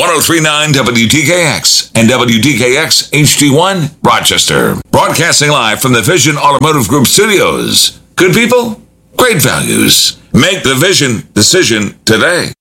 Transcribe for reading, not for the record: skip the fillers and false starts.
1039 WTKX and WTKX HD1 Rochester. Broadcasting live from the Vision Automotive Group studios. Good people, great values. Make the Vision decision today.